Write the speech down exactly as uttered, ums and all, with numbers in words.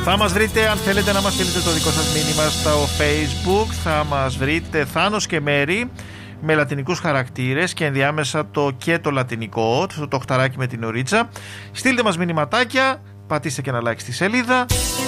Θα μας βρείτε, αν θέλετε να μας στείλετε το δικό σας μήνυμα στο Facebook, θα μας βρείτε Θάνος και Μέρη με λατινικούς χαρακτήρες και ενδιάμεσα το και το λατινικό, το, το χταράκι με την ωρίτσα. Στείλτε μας μηνυματάκια, πατήστε και ένα like στη σελίδα.